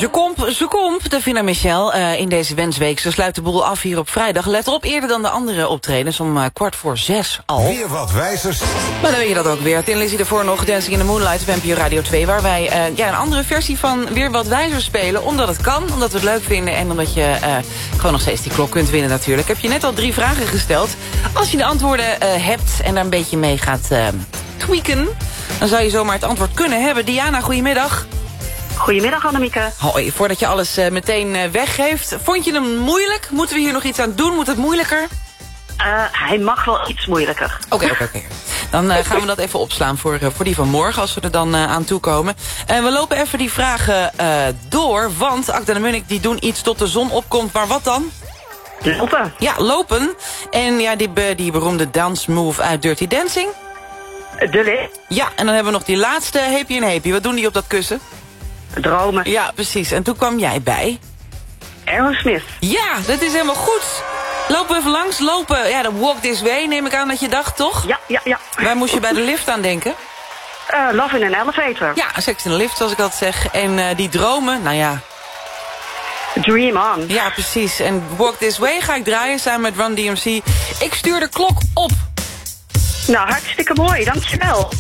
Ze komt, Davina Michel, in deze wensweek. Ze sluit de boel af hier op vrijdag. Let erop, eerder dan de andere optredens, om 6:15 al. Weer wat wijzers. Maar dan weet je dat ook weer. Tin Lizzy ervoor nog Dancing in the Moonlight op NPO Radio 2... waar wij een andere versie van Weer wat wijzers spelen. Omdat het kan, omdat we het leuk vinden... en omdat je gewoon nog steeds die klok kunt winnen natuurlijk. Heb je net al 3 vragen gesteld. Als je de antwoorden hebt en daar een beetje mee gaat tweaken... dan zou je zomaar het antwoord kunnen hebben. Diana, goedemiddag. Goedemiddag, Annemieke. Hoi, voordat je alles meteen weggeeft. Vond je hem moeilijk? Moeten we hier nog iets aan doen? Moet het moeilijker? Hij mag wel iets moeilijker. Oké. Dan gaan we dat even opslaan voor die van morgen, als we er dan aan toekomen. We lopen even die vragen door, want Akda en Munnik die doen iets tot de zon opkomt. Maar wat dan? Lopen. Ja, lopen. En ja, die beroemde dance move uit Dirty Dancing. De lift. Ja, en dan hebben we nog die laatste, Heepie en Heepie. Wat doen die op dat kussen? Dromen. Ja, precies. En toen kwam jij bij. Aerosmith. Ja, dat is helemaal goed. Lopen we even langs. Lopen, ja, de walk this way neem ik aan dat je dacht, toch? Ja. Waar moest je bij de lift aan denken? Love in an Elevator. Ja, seks in de lift, zoals ik altijd zeg. En die dromen, nou ja. Dream on. Ja, precies. En walk this way ga ik draaien samen met Run DMC. Ik stuur de klok op. Nou, hartstikke mooi. Dankjewel.